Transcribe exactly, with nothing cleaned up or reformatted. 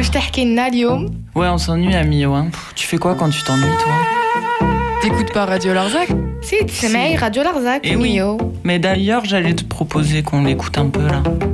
واش تحكي لنا اليوم؟ Ouais, on s'ennuie à Millau. Hein. Pff, tu fais quoi quand tu t'ennuies, toi? T'écoutes pas Radio Larzac? Si, تسمعي راديو الأرزاق Eh oui. ميو. Mais d'ailleurs, j'allais te proposer qu'on l'écoute un peu là.